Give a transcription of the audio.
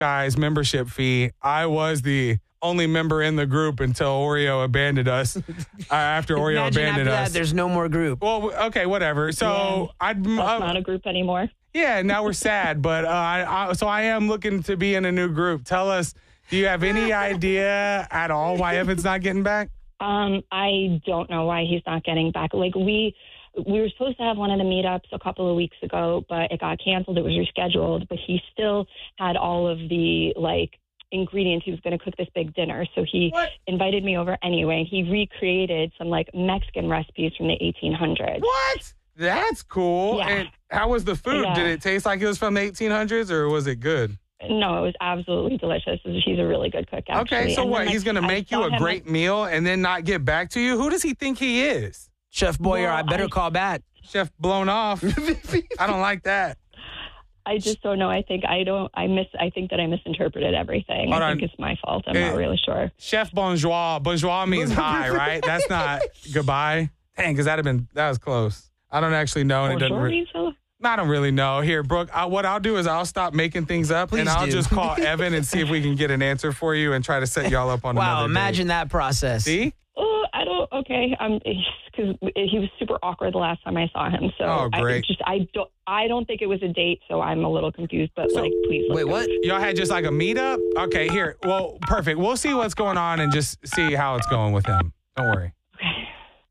guys' membership fee. I was the only member in the group until Oreo abandoned us. After Oreo Imagine abandoned after us. that, there's no more group. Well, okay, whatever. So That's not a group anymore. yeah, now we're sad, but so I am looking to be in a new group. Tell us, do you have any idea at all why Evan's not getting back? I don't know why he's not getting back. Like we were supposed to have one of the meetups a couple of weeks ago, but it got canceled. It was rescheduled, but he still had all of the ingredients. He was going to cook this big dinner. So he invited me over anyway. He recreated some Mexican recipes from the 1800s. What? That's cool. Yeah. And how was the food? Yeah. Did it taste like it was from the 1800s or was it good? No, it was absolutely delicious. He's a really good cook, actually. Okay, so And what? then, He's going to make you a great meal and then not get back to you? Who does he think he is? Chef Boyer, Well, I better call back. Chef blown off. I don't like that. I just don't know. I think that I misinterpreted everything. Hold I on. think it's my fault. I'm not really sure. Chef Bonjour. Bonjour means hi, right? That's not goodbye. Dang, because that was close. I don't actually know. And it doesn't. Bonjour means hello? I don't really know. Here, Brooke, what I'll do is I'll stop making things up Please and I'll do. just call Evan and see if we can get an answer for you and try to set y'all up on Wow, another imagine that process. date. See? Oh, I don't. Okay, because he was super awkward the last time I saw him. So Oh, great. I don't think it was a date. So I'm a little confused. But please. Wait, what? Y'all had just like a meetup? Okay, here. Well, perfect. We'll see what's going on and just see how it's going with him. Don't worry.